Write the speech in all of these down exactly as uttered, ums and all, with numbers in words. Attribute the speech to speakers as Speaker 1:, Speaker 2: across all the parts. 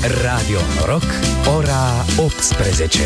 Speaker 1: Radio Noroc, ora optsprezece.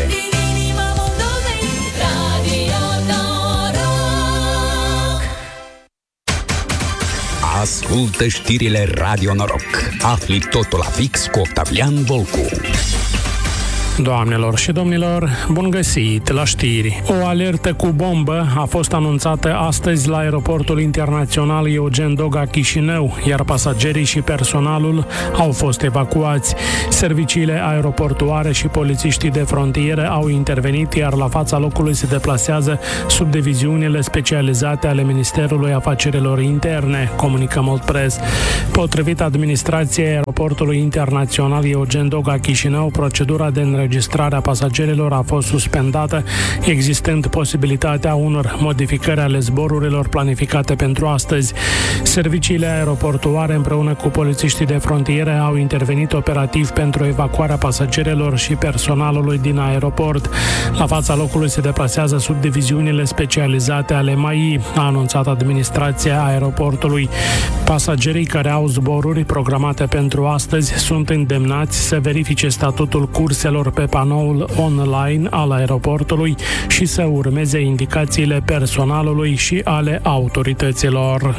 Speaker 1: Ascultă știrile Radio Noroc. Afli totul la fix cu Octavian Volcu.
Speaker 2: Doamnelor și domnilor, bun găsit la știri. O alertă cu bombă a fost anunțată astăzi la aeroportul internațional Eugen Doga Chișinău, iar pasagerii și personalul au fost evacuați. Serviciile aeroportuare și polițiștii de frontieră au intervenit, iar la fața locului se deplasează subdiviziunile specializate ale Ministerului Afacerilor Interne, comunică Moldpress. Potrivit administrației aeroportului internațional Eugen Doga Chișinău, procedura de înregistrare Înregistrarea pasagerilor a fost suspendată, existând posibilitatea unor modificări ale zborurilor planificate pentru astăzi. Serviciile aeroportuare împreună cu polițiștii de frontieră au intervenit operativ pentru evacuarea pasagerilor și personalului din aeroport. La fața locului se deplasează subdiviziunile specializate ale M A I, a anunțat administrația aeroportului. Pasagerii care au zboruri programate pentru astăzi sunt îndemnați să verifice statutul curselor pe panoul online al aeroportului și să urmeze indicațiile personalului și ale autorităților.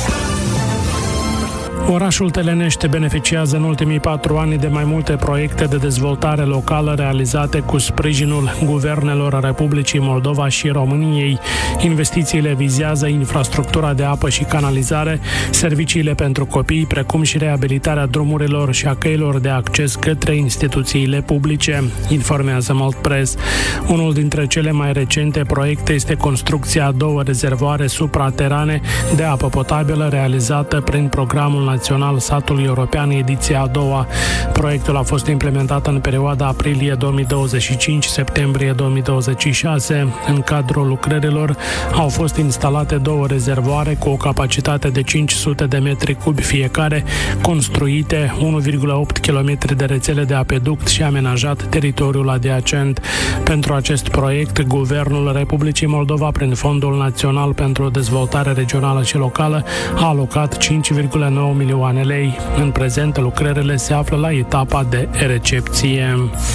Speaker 2: Orașul Telenește beneficiază în ultimii patru ani de mai multe proiecte de dezvoltare locală realizate cu sprijinul guvernelor Republicii Moldova și României. Investițiile vizează infrastructura de apă și canalizare, serviciile pentru copii, precum și reabilitarea drumurilor și a căilor de acces către instituțiile publice, informează Moldpress. Unul dintre cele mai recente proiecte este construcția a două rezervoare supraterane de apă potabilă realizată prin programul Național Satului European, ediția a doua. Proiectul a fost implementat în perioada aprilie două mii douăzeci și cinci - septembrie două mii douăzeci și șase. În cadrul lucrărilor au fost instalate două rezervoare cu o capacitate de cinci sute de metri cubi fiecare, construite unu virgulă opt kilometri de rețele de apeduct și amenajat teritoriul adiacent. Pentru acest proiect, Guvernul Republicii Moldova, prin Fondul Național pentru Dezvoltare Regională și Locală, a alocat cinci virgulă nouă milioane lei. În prezent, lucrările se află la etapa de recepție.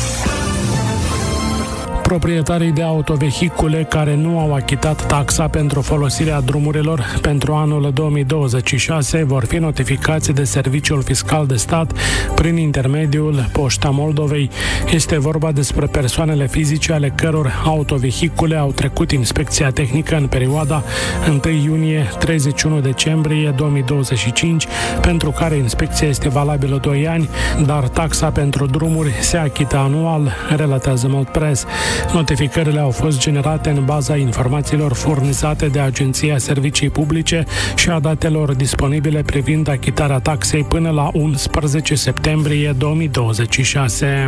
Speaker 2: Proprietarii de autovehicule care nu au achitat taxa pentru folosirea drumurilor pentru anul două mii douăzeci și șase vor fi notificați de Serviciul Fiscal de Stat prin intermediul Poșta Moldovei. Este vorba despre persoanele fizice ale căror autovehicule au trecut inspecția tehnică în perioada întâi iunie - treizeci și unu decembrie două mii douăzeci și cinci, pentru care inspecția este valabilă doi ani, dar taxa pentru drumuri se achită anual, relatează Moldpress. Notificările au fost generate în baza informațiilor furnizate de Agenția Servicii Publice și a datelor disponibile privind achitarea taxei până la unsprezece septembrie două mii douăzeci și șase.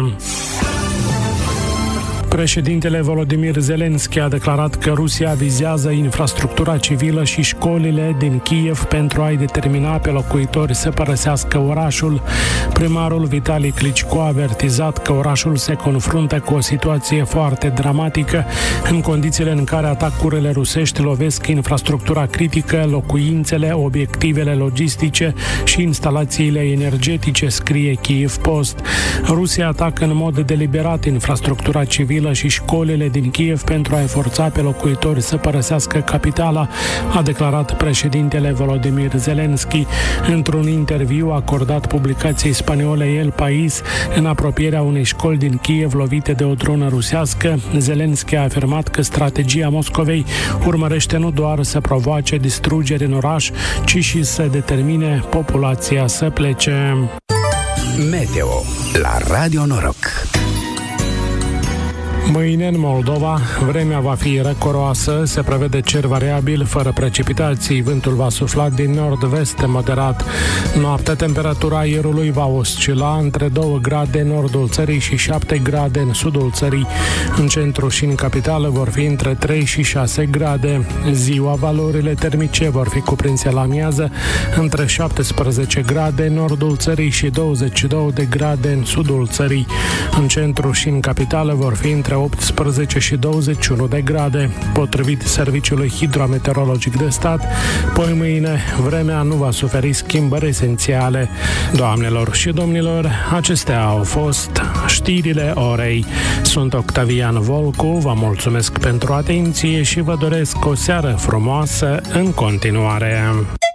Speaker 2: Președintele Volodymyr Zelensky a declarat că Rusia vizează infrastructura civilă și școlile din Kiev pentru a-i determina pe locuitori să părăsească orașul. Primarul Vitali Klitschko a avertizat că orașul se confruntă cu o situație foarte dramatică în condițiile în care atacurile rusești lovesc infrastructura critică, locuințele, obiectivele logistice și instalațiile energetice, scrie Kiev Post. Rusia atacă în mod deliberat infrastructura civilă și școlile din Kiev pentru a-i forța pe locuitori să părăsească capitala, a declarat președintele Volodymyr Zelensky într-un interviu acordat publicației spaniole El País în apropierea unei școli din Kiev lovite de o dronă rusească. Zelensky a afirmat că strategia Moscovei urmărește nu doar să provoace distrugeri în oraș, ci și să determine populația să plece.
Speaker 1: Meteo la Radio Noroc.
Speaker 2: Mâine, în Moldova, vremea va fi răcoroasă, se prevede cer variabil, fără precipitații, vântul va sufla din nord-vest moderat. Noaptea, temperatura aerului va oscila între doi grade în nordul țării și șapte grade în sudul țării. În centru și în capitală vor fi între trei și șase grade. Ziua, valorile termice vor fi cuprinse la amiază între șaptesprezece grade în nordul țării și douăzeci și două de grade în sudul țării. În centru și în capitală vor fi între optsprezece și douăzeci și unu de grade, potrivit Serviciului Hidrometeorologic de Stat. Poi mâine, vremea nu va suferi schimbări esențiale. Doamnelor și domnilor, acestea au fost știrile orei. Sunt Octavian Volcu, vă mulțumesc pentru atenție și vă doresc o seară frumoasă în continuare.